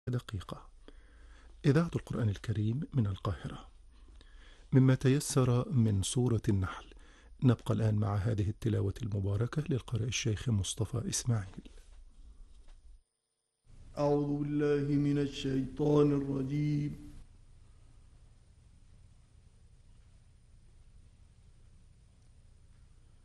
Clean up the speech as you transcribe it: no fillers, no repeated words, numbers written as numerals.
دقيقة. إذاعة القرآن الكريم من القاهرة. مما تيسر من سورة النحل، نبقى الآن مع هذه التلاوة المباركة للقارئ الشيخ مصطفى إسماعيل. أعوذ بالله من الشيطان الرجيم.